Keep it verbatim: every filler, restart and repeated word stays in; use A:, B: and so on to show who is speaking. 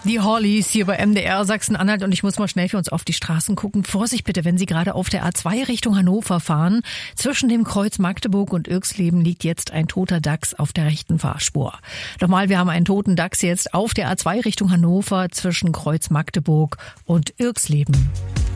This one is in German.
A: Die Hollies hier bei M D R Sachsen-Anhalt und ich muss mal schnell für uns auf die Straßen gucken. Vorsicht bitte, wenn Sie gerade auf der A zwei Richtung Hannover fahren. Zwischen dem Kreuz Magdeburg und Irxleben liegt jetzt ein toter Dachs auf der rechten Fahrspur. Nochmal, wir haben einen toten Dachs jetzt auf der A zwei Richtung Hannover zwischen Kreuz Magdeburg und Irxleben.